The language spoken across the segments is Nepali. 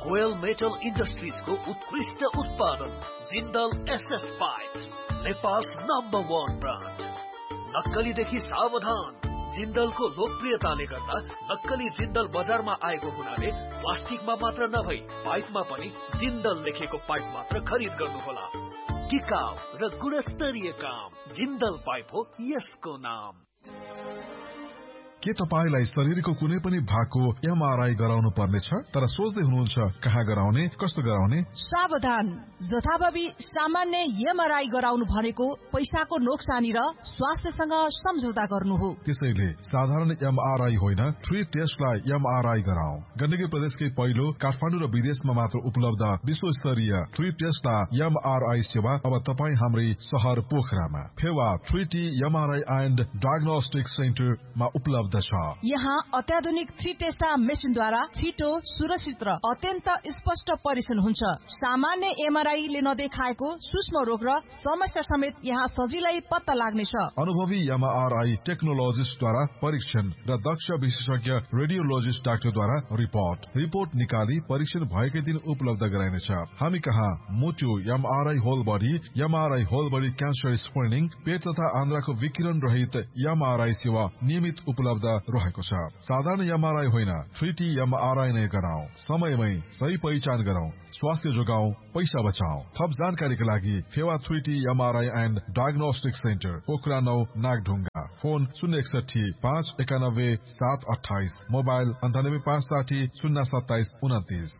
कोयल मेटल इन्डस्ट्रिजको उत्कृष्ट उत्पादन Jindal SS pipe, Nepal number 1 brand. नक्कलीदेखि सावधान। जिन्दलको लोकप्रियताले गर्दा नक्कली जिन्दल बजारमा आएको हुनाले प्लास्टिकमा मात्र नभई पाइपमा पनि जिन्दल लेखेको पाइप मात्र खरिद गर्नुहोला। टिकाउ र गुणस्तरीय काम, जिन्दल पाइप हो यसको नाम। के तपाईलाई शरीरको कुनै पनि भागको एमआरआई गराउनु पर्नेछ तर सोच्दै हुनुहुन्छ कहाँ गराउने, कस्तो गराउने? सावधान, जथाभावी सामान्य एमआरआई गराउनु भनेको पैसाको नोक्सानी र स्वास्थ्यसँग सम्झौता गर्नु हो। त्यसैले साधारण एमआरआई होइन, 3 टेस्टलाई एमआरआई गराऊ। गण्डकी प्रदेशकै पहिलो काठमाडौँ र विदेशमा मात्र उपलब्ध विश्वस्तरीय 3 टेस्टला एमआरआई सेवा अब तपाई हाम्रै शहर पोखरामा Phewa 3T MRI and diagnostic सेन्टरमा उपलब्ध छ। यहाँ अत्याधुनिक 3 टेस्टा मेसिनद्वारा छिटो, सुरक्षित र अत्यन्त स्पष्ट परीक्षण हुन्छ। सामान्य एमआरआईले नदेखाएको सूक्ष्म रोग र समस्या समेत यहाँ सजिलै पत्ता लाग्नेछ। अनुभवी एमआरआई टेक्नोलोजिस्टद्वारा परीक्षण र दक्ष विशेषज्ञ रेडियोलोजिस्ट डाक्टरद्वारा रिपोर्ट निकाली परीक्षण भएकै दिन उपलब्ध गराइनेछ। हामी कहाँ मुटु MRI whole body, MRI whole body cancer screening, पेट तथा आन्द्राको विकिरण रहित एमआरआई सेवा नियमित उपलब्ध रहेको छ। साधारण एमआरआई होइन, 3T एमआरआई नै गराऊ। समयमै सही पहिचान गरौं, स्वास्थ्य जोगाऊ, पैसा बचाऊ। थप जानकारीका लागि Phewa 3T MRI and diagnostic centre, Pokhara 9 Nagdhunga. Phone 061 591 728, mobile 98 560 027 29।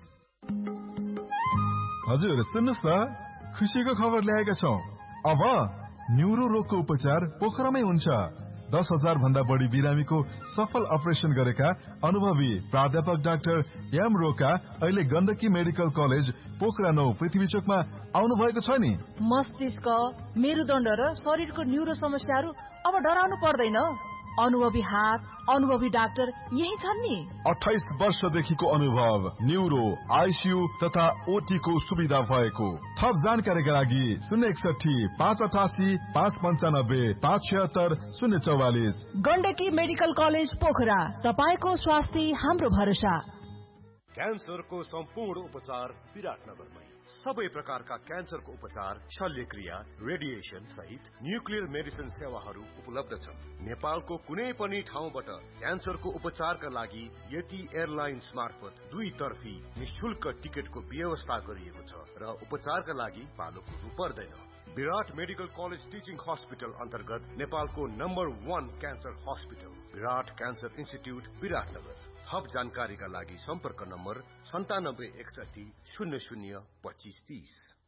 हजुर सुन्नुस् न, खुसीको खबर ल्याएका छौं। अब न्युरो रोगको उपचार पोखरामै हुन्छ। 10,000 भन्दा बढी बिरामीको सफल अपरेसन गरेका अनुभवी प्राध्यापक डाक्टर एम रोका अहिले गण्डकी मेडिकल कलेज पोखरा 9 पृथ्वीचोकमा आउनु भएको छ नि। मस्तिष्क, मेरुदण्ड र शरीरको न्युरो समस्याहरू अब डराउनु पर्दैन। अनुभवी हात, अनुभवी डाक्टर यही छन् नि। 28 वर्षदेखिको अनुभव, न्युरो, आइसियु तथा ओटी को सुविधा भएको। थप जानकारीका लागि 061 588 595 576 044। गण्डकी मेडिकल कलेज पोखरा, तपाईको स्वास्थ्य हाम्रो भरोसा। क्यान्सरको सम्पूर्ण उपचार विराटनगरमै। सबै प्रकारका क्यान्सरको उपचार, शल्यक्रिया, रेडिएसन सहित न्युक्लियर मेडिसिन सेवाहरू उपलब्ध छन्। नेपालको कुनै पनि ठाउँबाट क्यान्सरको उपचारका लागि यति एयरलाइन्स मार्फत 2 तर्फी निशुल्क टिकटको व्यवस्था गरिएको छ र उपचारका लागि पालो कुर्नु पर्दैन। विराट मेडिकल कलेज टिचिङ हस्पिटल अन्तर्गत नेपालको नम्बर 1 क्यान्सर हस्पिटल विराट क्यान्सर इन्स्टिट्युट विराटनगर। थप जानकारीका लागि सम्पर्क नम्बर 9761 00 25 30।